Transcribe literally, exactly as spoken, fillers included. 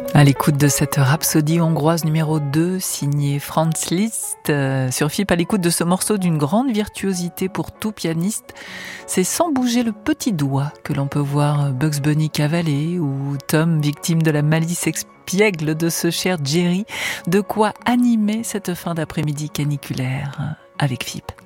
À l'écoute de cette rhapsodie hongroise numéro deux, signée Franz Liszt, euh, sur F I P, à l'écoute de ce morceau d'une grande virtuosité pour tout pianiste, c'est sans bouger le petit doigt que l'on peut voir Bugs Bunny cavaler ou Tom, victime de la malice espiègle de ce cher Jerry, de quoi animer cette fin d'après-midi caniculaire avec F I P.